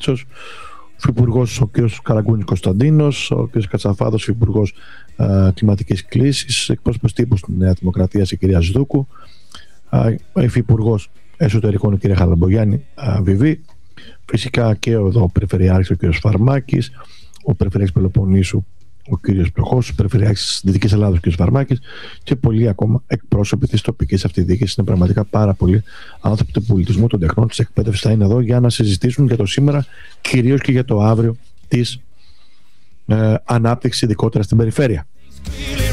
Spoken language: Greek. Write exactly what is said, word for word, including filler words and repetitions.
Μίτσος, ο Υπουργός ο κ. Καραγκούνης Κωνσταντίνος, ο κ. Κατσαφάδος, Υπουργός ε, Κλιματικής Κλίσης, εκπρόσωπος τύπου στη Νέα Δημοκρατία, η κυρία Ζδούκου, ε, Υφυπουργός Εσωτερικών, η κυρία Χαλαμπογιάννη ε, Βιβί, φυσικά και ο Περιφερειάρχης ο κ. Φαρμάκης, ο Περιφερειάρχης Πελοποννήσου ο κ. Πλοχός, ο Περιφερειάρχης της Δυτικής Ελλάδος ο κ. Φαρμάκης και πολλοί ακόμα εκπρόσωποι της τοπικής αυτοδιοίκησης. Είναι πραγματικά πάρα πολλοί άνθρωποι του πολιτισμού, των τεχνών, της εκπαίδευσης θα είναι εδώ για να συζητήσουν για το σήμερα, κυρίως και για το αύριο της ε, ανάπτυξης, ειδικότερα στην περιφέρεια.